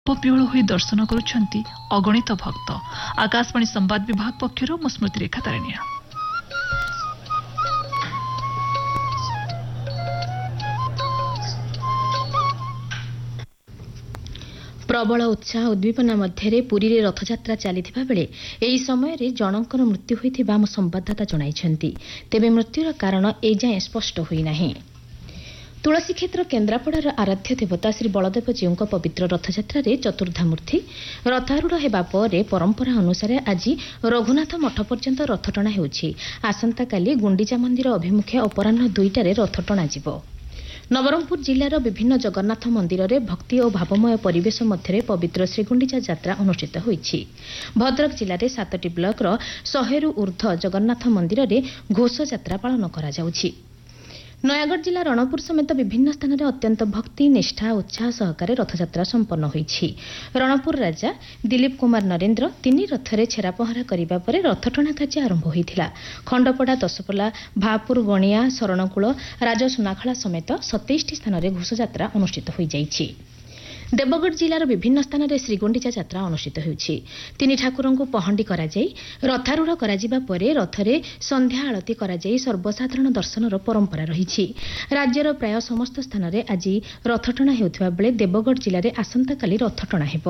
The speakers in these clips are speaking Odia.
ବିହଳ ହୋଇ ଦର୍ଶନ କରୁଛନ୍ତି ଅଗଣିତ ଭକ୍ତ। ଆକାଶବାଣୀ ସମ୍ବାଦ ବିଭାଗ ପକ୍ଷରୁ ମୁଁ ସ୍ମୃତି ରେଖା ତାରିଣିଆ। ପ୍ରବଳ ଉତ୍ସାହ ଉଦ୍ଦୀପନା ମଧ୍ୟରେ ପୁରୀରେ ରଥଯାତ୍ରା ଚାଲିଥିବା ବେଳେ ଏହି ସମୟରେ ଜଣଙ୍କର ମୃତ୍ୟୁ ହୋଇଥିବା ଆମ ସମ୍ବାଦଦାତା ଜଣାଇଛନ୍ତି। ତେବେ ମୃତ୍ୟୁର କାରଣ ଏଯାଏଁ ସ୍ପଷ୍ଟ ହୋଇନାହିଁ। ତୁଳସୀକ୍ଷେତ୍ର କେନ୍ଦ୍ରାପଡ଼ାର ଆରାଧ୍ୟ ଦେବତା ଶ୍ରୀ ବଳଦେବଜୀଉଙ୍କ ପବିତ୍ର ରଥଯାତ୍ରାରେ ଚତୁର୍ଦ୍ଧାମୂର୍ତ୍ତି ରଥାରୂଢ଼ ହେବା ପରେ ପରମ୍ପରା ଅନୁସାରେ ଆଜି ରଘୁନାଥ ମଠ ପର୍ଯ୍ୟନ୍ତ ରଥଟଣା ହେଉଛି। ଆସନ୍ତାକାଲି ଗୁଣ୍ଡିଚା ମନ୍ଦିର ଅଭିମୁଖେ ଅପରାହ୍ନ 2ଟାରେ ରଥ ଟଣାଯିବ। ନବରଙ୍ଗପୁର ଜିଲ୍ଲାର ବିଭିନ୍ନ ଜଗନ୍ନାଥ ମନ୍ଦିରରେ ଭକ୍ତି ଓ ଭାବମୟ ପରିବେଶ ମଧ୍ୟରେ ପବିତ୍ର ଶ୍ରୀଗୁଣ୍ଡିଚା ଯାତ୍ରା ଅନୁଷ୍ଠିତ ହୋଇଛି। ଭଦ୍ରକ ଜିଲ୍ଲାରେ 7ଟି ବ୍ଲକର 100ରୁ ଊର୍ଦ୍ଧ୍ୱ ଜଗନ୍ନାଥ ମନ୍ଦିରରେ ଘୋଷଯାତ୍ରା ପାଳନ କରାଯାଉଛି। ନୟାଗଡ଼ ଜିଲ୍ଲା ରଣପୁର ସମେତ ବିଭିନ୍ନ ସ୍ଥାନରେ ଅତ୍ୟନ୍ତ ଭକ୍ତି ନିଷ୍ଠା ଉତ୍ସାହ ସହକାରେ ରଥଯାତ୍ରା ସମ୍ପନ୍ନ ହୋଇଛି। ରଣପୁର ରାଜା ଦିଲ୍ଲୀପ କୁମାର ନରେନ୍ଦ୍ର 3 ରଥରେ ଛେରା ପହଁରା କରିବା ପରେ ରଥଟଣା କାର୍ଯ୍ୟ ଆରମ୍ଭ ହୋଇଥିଲା। ଖଣ୍ଡପଡ଼ା, ଦଶପଲ୍ଲା, ଭାପୁର, ବଣିଆ, ଶରଣକୂଳ, ରାଜସୁନାଖଳା ସମେତ 27ଟି ସ୍ଥାନରେ ଘୋଷଯାତ୍ରା ଅନୁଷ୍ଠିତ ହୋଇଯାଇଛି। ଦେବଗଡ଼ ଜିଲ୍ଲାର ବିଭିନ୍ନ ସ୍ଥାନରେ ଶ୍ରୀଗୁଣ୍ଡିଚା ଯାତ୍ରା ଅନୁଷ୍ଠିତ ହେଉଛି। 3 ଠାକୁରଙ୍କୁ ପହଣ୍ଡି କରାଯାଇ ରଥାରୂଢ଼ କରାଯିବା ପରେ ରଥରେ ସନ୍ଧ୍ୟା ଆଳତୀ କରାଯାଇ ସର୍ବସାଧାରଣ ଦର୍ଶନର ପରମ୍ପରା ରହିଛି। ରାଜ୍ୟର ପ୍ରାୟ ସମସ୍ତ ସ୍ଥାନରେ ଆଜି ରଥଟଣା ହେଉଥିବା ବେଳେ ଦେବଗଡ଼ ଜିଲ୍ଲାରେ ଆସନ୍ତାକାଲି ରଥଟଣା ହେବ।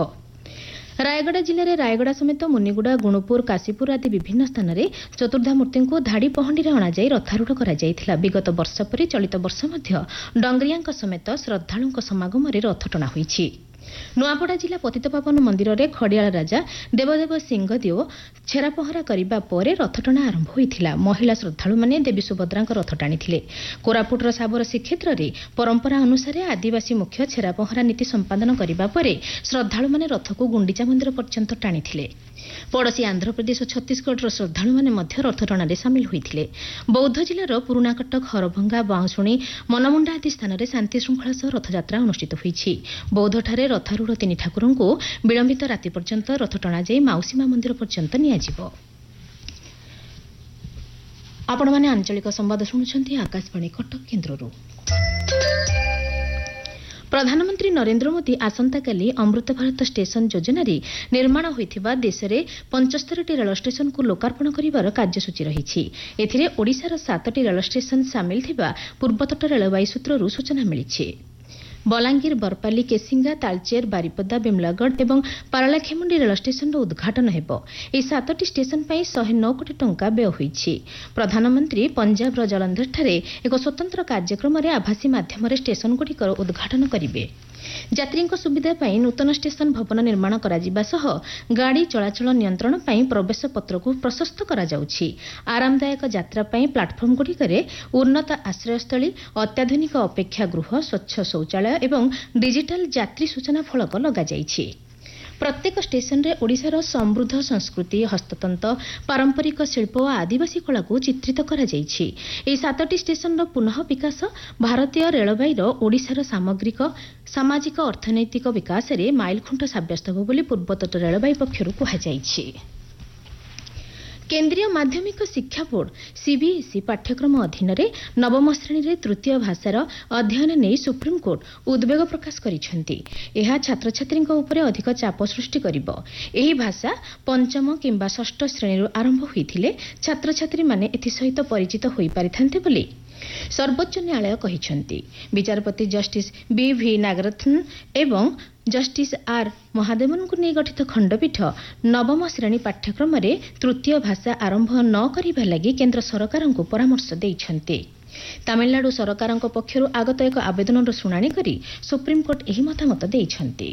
ରାୟଗଡ଼ା ଜିଲ୍ଲାରେ ରାୟଗଡ଼ା ସମେତ ମୁନିଗୁଡ଼ା, ଗୁଣୁପୁର, କାଶୀପୁର ଆଦି ବିଭିନ୍ନ ସ୍ଥାନରେ ଚତୁର୍ଦ୍ଧାମୂର୍ତ୍ତିଙ୍କୁ ଧାଡ଼ି ପହଣ୍ଡିରେ ଅଣାଯାଇ ରଥାରୂଢ଼ କରାଯାଇଥିଲା। ବିଗତ ବର୍ଷ ପରି ଚଳିତ ବର୍ଷ ମଧ୍ୟ ଡଙ୍ଗରିଆଙ୍କ ସମେତ ଶ୍ରଦ୍ଧାଳୁଙ୍କ ସମାଗମରେ ରଥଟଣା ହୋଇଛି। ନୂଆପଡ଼ା ଜିଲ୍ଲା ପତିତପାବନ ମନ୍ଦିରରେ ଖଡ଼ିଆଳ ରାଜା ଦେବଦେବ ସିଂହଦେଓ ଛେରା ପହଁରା କରିବା ପରେ ରଥଟଣା ଆରମ୍ଭ ହୋଇଥିଲା। ମହିଳା ଶ୍ରଦ୍ଧାଳୁମାନେ ଦେବୀ ସୁଭଦ୍ରାଙ୍କ ରଥ ଟାଣିଥିଲେ। କୋରାପୁଟର ଶାବର ଶ୍ରୀକ୍ଷେତ୍ରରେ ପରମ୍ପରା ଅନୁସାରେ ଆଦିବାସୀ ମୁଖ୍ୟ ଛେରା ପହଁରା ନୀତି ସମ୍ପାଦନ କରିବା ପରେ ଶ୍ରଦ୍ଧାଳୁମାନେ ରଥକୁ ଗୁଣ୍ଡିଚା ମନ୍ଦିର ପର୍ଯ୍ୟନ୍ତ ଟାଣିଥିଲେ। ପଡ଼ୋଶୀ ଆନ୍ଧ୍ରପ୍ରଦେଶ ଓ ଛତିଶଗଡ଼ର ଶ୍ରଦ୍ଧାଳୁମାନେ ମଧ୍ୟ ରଥଟଣାରେ ସାମିଲ ହୋଇଥିଲେ। ବୌଦ୍ଧ ଜିଲ୍ଲାର ପୁରୁଣାକଟକ, ହରଭଙ୍ଗା, ବାଉଁଶୁଣୀ, ମନମୁଣ୍ଡା ଆଦି ସ୍ଥାନରେ ଶାନ୍ତି ଶୃଙ୍ଖଳା ସହ ରଥଯାତ୍ରା ଅନୁଷ୍ଠିତ ହୋଇଛି। ବୌଦ୍ଧଠାରେ ରଥାରୂଢ଼ 3 ଠାକୁରଙ୍କୁ ବିଳମ୍ବିତ ରାତି ପର୍ଯ୍ୟନ୍ତ ରଥ ଟଣାଯାଇ ମାଉସୀମା ମନ୍ଦିର ପର୍ଯ୍ୟନ୍ତ ନିଆଯିବ। ଆପଣମାନେ ଆଞ୍ଚଳିକ ସମ୍ବାଦ ଶୁଣୁଛନ୍ତି ଆକାଶବାଣୀ କଟକ କେନ୍ଦ୍ରରୁ। ପ୍ରଧାନମନ୍ତ୍ରୀ ନରେନ୍ଦ୍ର ମୋଦି ଆସନ୍ତାକାଲି ଅମୃତ ଭାରତ ଷ୍ଟେସନ ଯୋଜନାରେ ନିର୍ମାଣ ହୋଇଥିବା ଦେଶରେ 75ଟି ରେଳ ଷ୍ଟେସନକୁ ଲୋକାର୍ପଣ କରିବାର କାର୍ଯ୍ୟସୂଚୀ ରହିଛି। ଏଥିରେ ଓଡ଼ିଶାର 7ଟି ରେଳ ଷ୍ଟେସନ ସାମିଲ ଥିବା ପୂର୍ବତଟ ରେଳବାଇ ସୂତ୍ରରୁ ସୂଚନା ମିଳିଛି। ବଲାଙ୍ଗୀର, ବରପାଲି, କେସିଙ୍ଗା, ତାଳଚେର, ବାରିପଦା, ବିମଲାଗଡ଼ ଏବଂ ପାରଳାଖେମୁଣ୍ଡି ରେଳ ଷ୍ଟେସନର ଉଦ୍ଘାଟନ ହେବ। ଏହି 7ଟି ଷ୍ଟେସନ ପାଇଁ 109 କୋଟି ଟଙ୍କା ବ୍ୟୟ ହୋଇଛି। ପ୍ରଧାନମନ୍ତ୍ରୀ ପଞ୍ଜାବର ଜଳନ୍ଧରଠାରେ ଏକ ସ୍ୱତନ୍ତ୍ର କାର୍ଯ୍ୟକ୍ରମରେ ଆଭାସୀ ମାଧ୍ୟମରେ ଷ୍ଟେସନଗୁଡ଼ିକର ଉଦ୍ଘାଟନ କରିବେ। ଯାତ୍ରୀଙ୍କ ସୁବିଧା ପାଇଁ ନୂତନ ଷ୍ଟେସନ ଭବନ ନିର୍ମାଣ କରାଯିବା ସହ ଗାଡ଼ି ଚଳାଚଳ ନିୟନ୍ତ୍ରଣ ପାଇଁ ପ୍ରବେଶ ପତ୍ରକୁ ପ୍ରଶସ୍ତ କରାଯାଉଛି। ଆରାମଦାୟକ ଯାତ୍ରା ପାଇଁ ପ୍ଲାଟଫର୍ମଗୁଡ଼ିକରେ ଉନ୍ନତ ଆଶ୍ରୟସ୍ଥଳୀ, ଅତ୍ୟାଧୁନିକ ଅପେକ୍ଷା ଗୃହ, ସ୍ୱଚ୍ଛ ଶୌଚାଳୟ ଏବଂ ଡିଜିଟାଲ ଯାତ୍ରୀ ସୂଚନା ଫଳକ ଲଗାଯାଇଛି। ପ୍ରତ୍ୟେକ ଷ୍ଟେସନରେ ଓଡ଼ିଶାର ସମୃଦ୍ଧ ସଂସ୍କୃତି, ହସ୍ତତନ୍ତ, ପାରମ୍ପରିକ ଶିଳ୍ପ ଓ ଆଦିବାସୀ କଳାକୁ ଚିତ୍ରିତ କରାଯାଇଛି। ଏହି 7ଟି ଷ୍ଟେସନର ପୁନଃ ବିକାଶ ଭାରତୀୟ ରେଳବାଇର ଓଡ଼ିଶାର ସାମାଜିକ ଅର୍ଥନୈତିକ ବିକାଶରେ ମାଇଲଖୁଣ୍ଟ ସାବ୍ୟସ୍ତ ହେବ ବୋଲି ପୂର୍ବତଟ ରେଳବାଇ ପକ୍ଷରୁ କୁହାଯାଇଛି। କେନ୍ଦ୍ରୀୟ ମାଧ୍ୟମିକ ଶିକ୍ଷା ବୋର୍ଡ ସିବିଏସ୍ଇ ପାଠ୍ୟକ୍ରମ ଅଧୀନରେ ନବମ ଶ୍ରେଣୀରେ ତୃତୀୟ ଭାଷାର ଅଧ୍ୟୟନ ନେଇ ସୁପ୍ରିମକୋର୍ଟ ଉଦ୍ବେଗ ପ୍ରକାଶ କରିଛନ୍ତି। ଏହା ଛାତ୍ରଛାତ୍ରୀଙ୍କ ଉପରେ ଅଧିକ ଚାପ ସୃଷ୍ଟି କରିବ। ଏହି ଭାଷା 5ମ କିମ୍ବା 6ଠ ଶ୍ରେଣୀରୁ ଆରମ୍ଭ ହୋଇଥିଲେ ଛାତ୍ରଛାତ୍ରୀମାନେ ଏଥିସହିତ ପରିଚିତ ହୋଇପାରିଥାନ୍ତେ ବୋଲି ସର୍ବୋଚ୍ଚ ନ୍ୟାୟାଳୟ କହିଛନ୍ତି। ବିଚାରପତି ଜଷ୍ଟିସ୍ ବି.ଭି. ନାଗରତ୍ନ ଏବଂ ଜଷ୍ଟିସ୍ ଆର୍. ମହାଦେବନଙ୍କୁ ନେଇ ଗଠିତ ଖଣ୍ଡପୀଠ ନବମ ଶ୍ରେଣୀ ପାଠ୍ୟକ୍ରମରେ ତୃତୀୟ ଭାଷା ଆରମ୍ଭ ନ କରିବା ଲାଗି କେନ୍ଦ୍ର ସରକାରଙ୍କୁ ପରାମର୍ଶ ଦେଇଛନ୍ତି। ତାମିଲନାଡୁ ସରକାରଙ୍କ ପକ୍ଷରୁ ଆଗତ ଏକ ଆବେଦନର ଶୁଣାଣି କରି ସୁପ୍ରିମକୋର୍ଟ ଏହି ମତାମତ ଦେଇଛନ୍ତି।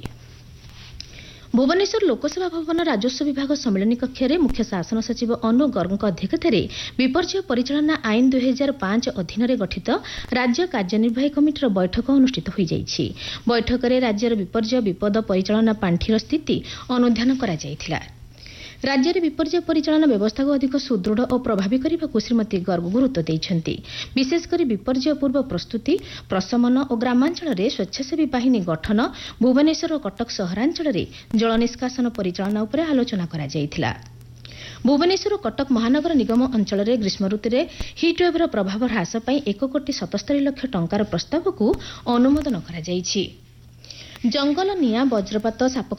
ଭୁବନେଶ୍ୱର ଲୋକସେବା ଭବନ ରାଜସ୍ୱ ବିଭାଗ ସମ୍ମିଳନୀ କକ୍ଷରେ ମୁଖ୍ୟ ଶାସନ ସଚିବ ଅନୁ ଗର୍ଗଙ୍କ ଅଧ୍ୟକ୍ଷତାରେ ବିପର୍ଯ୍ୟୟ ପରିଚାଳନା ଆଇନ 2005 ଅଧୀନରେ ଗଠିତ ରାଜ୍ୟ କାର୍ଯ୍ୟନିର୍ବାହୀ କମିଟିର ବୈଠକ ଅନୁଷ୍ଠିତ ହୋଇଯାଇଛି। ବୈଠକରେ ରାଜ୍ୟର ବିପର୍ଯ୍ୟୟ ବିପଦ ପରିଚାଳନା ପାଣ୍ଠିର ସ୍ଥିତି ଅନୁଧ୍ୟାନ କରାଯାଇଥିଲା। ରାଜ୍ୟରେ ବିପର୍ଯ୍ୟୟ ପରିଚାଳନା ବ୍ୟବସ୍ଥାକୁ ଅଧିକ ସୁଦୃଢ଼ ଓ ପ୍ରଭାବୀ କରିବାକୁ ଶ୍ରୀମତୀ ଗର୍ଗ ଗୁରୁତ୍ୱ ଦେଇଛନ୍ତି। ବିଶେଷକରି ବିପର୍ଯ୍ୟୟ ପୂର୍ବ ପ୍ରସ୍ତୁତି, ପ୍ରଶମନ ଓ ଗ୍ରାମାଞ୍ଚଳରେ ସ୍ୱେଚ୍ଛାସେବୀ ବାହିନୀ ଗଠନ, ଭୁବନେଶ୍ୱର ଓ କଟକ ସହରାଞ୍ଚଳରେ ଜଳ ନିଷ୍କାସନ ପରିଚାଳନା ଉପରେ ଆଲୋଚନା କରାଯାଇଥିଲା। ଭୁବନେଶ୍ୱର ଓ କଟକ ମହାନଗର ନିଗମ ଅଞ୍ଚଳରେ ଗ୍ରୀଷ୍ମ ଋତୁରେ ହିଟ୍ୱେଭ୍ର ପ୍ରଭାବ ହ୍ରାସ ପାଇଁ 1,77,00,00,000 ଟଙ୍କାର ପ୍ରସ୍ତାବକୁ ଅନୁମୋଦନ କରାଯାଇଛି। ଜଙ୍ଗଲ ନିଆଁ ବଜ୍ରପାତ ସାପ